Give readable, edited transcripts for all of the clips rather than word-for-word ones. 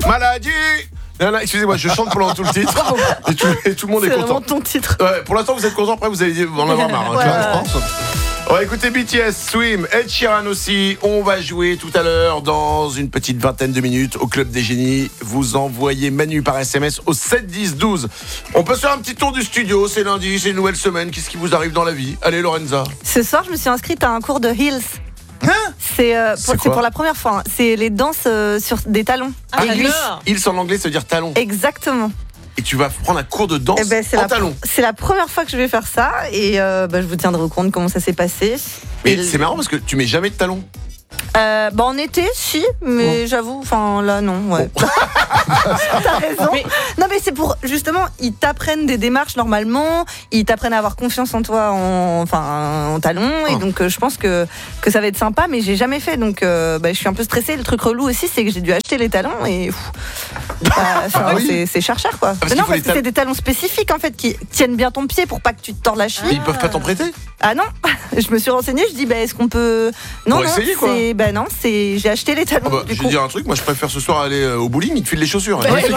Maladie. Non, excusez-moi, je chante pendant tout le titre et tout le monde est content. C'est vraiment ton titre. Ouais, pour l'instant, vous êtes content. Après, vous allez en avoir marre. Je pense. On va écouter BTS, Swim, Ed Sheeran aussi. On va jouer tout à l'heure dans une petite vingtaine de minutes au Club des Génies. Vous envoyez Manu par SMS au 7 10 12. On peut se faire un petit tour du studio. C'est lundi, c'est une nouvelle semaine. Qu'est-ce qui vous arrive dans la vie? Allez, Lorenza. Ce soir, je me suis inscrite à un cours de Heels. C'est pour la première fois. Hein. C'est les danses sur des talons. Heels en anglais, ça veut dire talon. Exactement. Et tu vas prendre un cours de danse en talons. C'est la première fois que je vais faire ça et je vous tiendrai au courant de comment ça s'est passé. Mais c'est marrant parce que tu mets jamais de talons. En été, si, mais j'avoue, enfin là, non, ouais. Bon. T'as raison. Non, mais c'est pour, justement, ils t'apprennent des démarches normalement, ils t'apprennent à avoir confiance en toi en talons, et donc je pense que ça va être sympa, mais j'ai jamais fait, donc je suis un peu stressée. Le truc relou aussi, c'est que j'ai dû acheter les talons, et c'est cher, quoi. Parce que c'est des talons spécifiques, en fait, qui tiennent bien ton pied pour pas que tu te tordes la cheville. Mais ils peuvent pas t'en prêter? Ah non, je me suis renseignée, je dis, est-ce qu'on peut... Non, pour essayer, quoi. J'ai acheté les talons. Je vais dire un truc, moi je préfère ce soir aller au bowling, ils te filent les chaussures.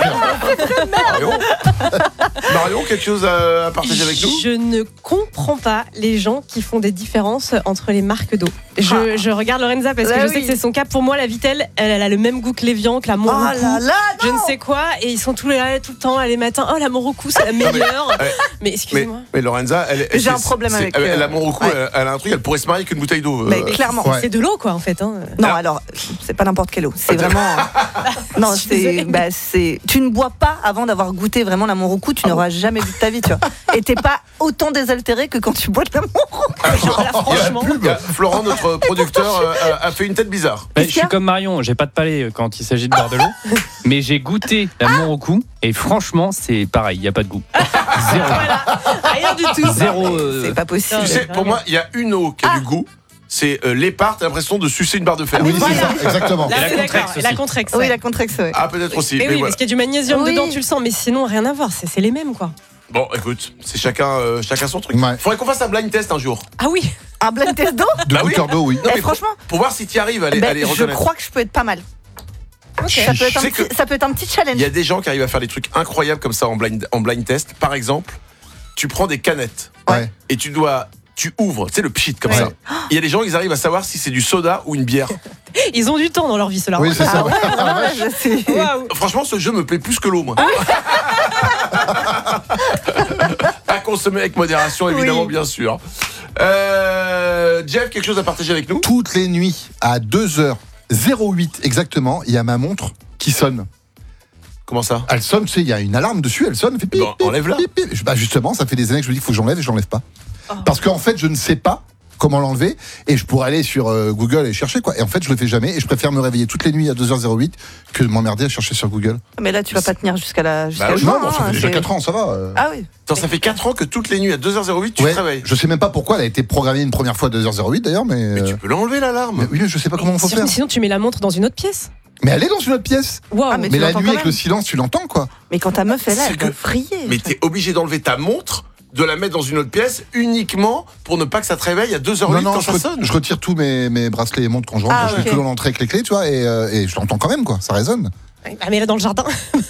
Marion, quelque chose à partager avec nous? Je ne comprends pas les gens qui font des différences entre les marques d'eau. Je regarde Lorenza parce que je sais que c'est son cas. Pour moi, la Vittel, elle a le même goût que l'Evian, que la Moroku, je ne sais quoi, et ils sont tous là tout le temps, les matins. Oh, la Moroku, c'est la meilleure. Mais excusez-moi. Mais Lorenza, j'ai un problème avec la Moroku, elle a un truc, elle pourrait se marier avec une bouteille d'eau. Mais clairement, c'est de l'eau, quoi, en fait. Non, alors, c'est pas n'importe quelle eau. C'est vraiment. Non, tu ne bois pas avant d'avoir goûté vraiment la Moroku, tu n'auras jamais vu de ta vie, tu vois. Et t'es pas autant désaltéré que quand tu bois de la Moroku. Franchement. Florent, notre producteur, a fait une tête bizarre. Je suis comme Marion, j'ai pas de palais quand il s'agit de boire de l'eau, mais j'ai goûté la Moroku et franchement, c'est pareil, il n'y a pas de goût. Zéro. Voilà. Rien du tout. Zéro. C'est pas possible. Tu sais, pour moi, il y a une eau qui a du goût. C'est Lépard, t'as l'impression de sucer une barre de fer. Oui, c'est ça, exactement. Là, c'est d'accord. La Contrex. Oui, la Contrex, oui. Ah, peut-être aussi. Mais oui, parce qu'il y a du magnésium dedans, tu le sens, mais sinon, rien à voir, c'est les mêmes, quoi. Bon, écoute, c'est chacun son truc. Ouais. Faudrait qu'on fasse un blind test un jour. Ah oui. Un blind test d'eau? De bouteille d'eau, oui. Non, mais franchement, pour voir si tu y arrives à les reconnaître. Je crois que je peux être pas mal. Ça peut être un petit challenge. Il y a des gens qui arrivent à faire des trucs incroyables comme ça en blind test. Par exemple, tu prends des canettes et tu ouvres, tu sais, le pchit comme ça. Il y a des gens, ils arrivent à savoir si c'est du soda ou une bière. Ils ont du temps dans leur vie, cela. Oui, c'est ça. Franchement, ce jeu me plaît plus que l'eau, moi. À consommer avec modération, évidemment, bien sûr. Jeff, quelque chose à partager avec nous? Toutes les nuits, à 2h08 exactement, il y a ma montre qui sonne. Comment ça? Elle sonne, tu sais, il y a une alarme dessus, elle sonne, elle fait pip, pip, enlève-la. pip, pip. Justement, ça fait des années que je me dis qu'il faut que j'enlève et je l'enlève pas. Parce qu'en fait, je ne sais pas comment l'enlever et je pourrais aller sur Google et chercher, quoi. Et en fait, je le fais jamais et je préfère me réveiller toutes les nuits à 2h08 que de m'emmerder à chercher sur Google. Mais là, tu vas pas tenir jusqu'à Non, ça fait déjà 4 ans, ça va. Ah oui. Attends, ça fait 4 ans que toutes les nuits à 2h08 tu te réveilles. Je sais même pas pourquoi elle a été programmée une première fois à 2h08 d'ailleurs, mais tu peux l'enlever l'alarme. Mais oui, mais je sais pas comment on peut faire. Sinon, tu mets la montre dans une autre pièce. Mais elle est dans une autre pièce. Wow. Mais la nuit avec le silence, tu l'entends, quoi. Mais quand ta meuf est là, elle peut vriller. Mais t'es obligé d'enlever ta montre, de la mettre dans une autre pièce uniquement pour ne pas que ça te réveille à 2h08 quand ça sonne. Je retire tous mes bracelets et montres quand je rentre. Je mets tout dans l'entrée avec les clés, tu vois, et je l'entends quand même, quoi. Ça résonne. Ah, mais là, dans le jardin.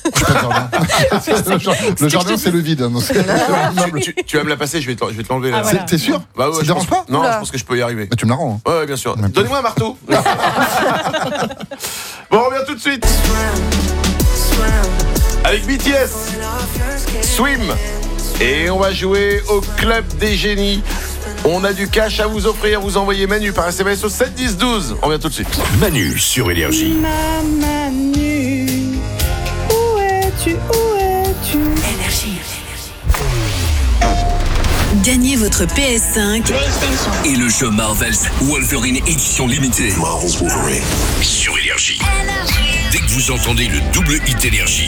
Le jardin, c'est le vide. Tu vas me la passer, je vais te l'enlever là. T'es sûr? Bah ouais, ça te dérange pas? Non, je pense que je peux y arriver. Bah, tu me la rends. Ouais, bien sûr. Donnez-moi un marteau. Bon, on revient tout de suite. Avec BTS, Swim. Et on va jouer au Club des Génies. On a du cash à vous offrir. Vous envoyez Manu par SMS au 7 10 12. On revient tout de suite. Manu sur Énergie. Manu, où es-tu, Énergie. Gagnez votre PS5 et le jeu Marvel's Wolverine édition limitée. Marvel's Wolverine sur Énergie. Dès que vous entendez le double hit Énergie,